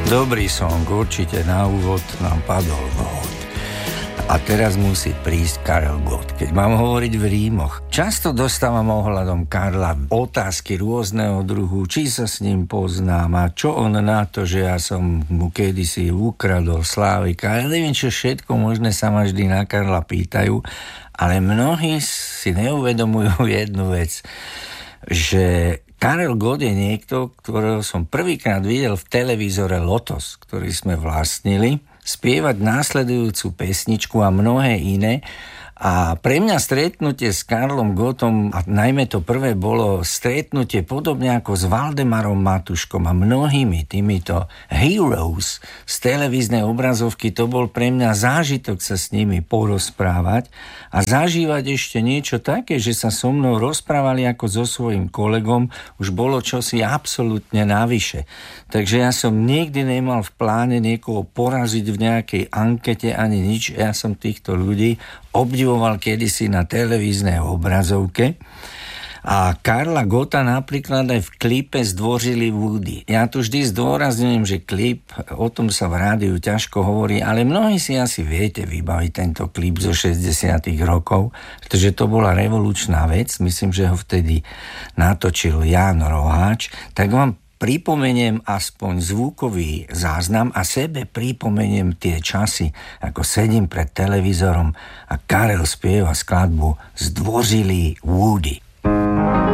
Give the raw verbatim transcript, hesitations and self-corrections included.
Dobrý song, určite na úvod nám padol vhod. A teraz musí prísť Karel Gott. Keď mám hovoriť v rímoch, často dostávam ohľadom Karla otázky rôzneho druhu, či sa s ním poznám a čo on na to, že ja som mu kedysi ukradol Slávika. Ja neviem, čo všetko možné sa ma vždy na Karla pýtajú, ale mnohí si neuvedomujú jednu vec, že Karel Gott je niekto, ktorého som prvýkrát videl v televízore Lotos, ktorý sme vlastnili, spievať následujúcu pesničku a mnohé iné. A pre mňa stretnutie s Karlom Gottom, a najmä to prvé bolo stretnutie podobne ako s Valdemarom Matuškom a mnohými týmito heroes z televíznej obrazovky, to bol pre mňa zážitok sa s nimi porozprávať a zažívať ešte niečo také, že sa so mnou rozprávali ako so svojím kolegom, už bolo čosi absolútne navyše. Takže ja som nikdy nemal v pláne niekoho poraziť v nejakej ankete ani nič, ja som týchto ľudí obdivoval kedysi na televíznej obrazovke a Karla Gotta napríklad aj v klipe Zdvořilý Woody. Ja tu vždy zdôrazňujem, že klip, o tom sa v rádiu ťažko hovorí, ale mnohí si asi viete vybaviť tento klip zo šesťdesiatych rokov, pretože to bola revolučná vec, myslím, že ho vtedy natočil Ján Roháč, tak vám pripomeniem aspoň zvukový záznam a sebe pripomeniem tie časy, ako sedím pred televízorom a Karel spieva skladbu Zdvořilý Woody.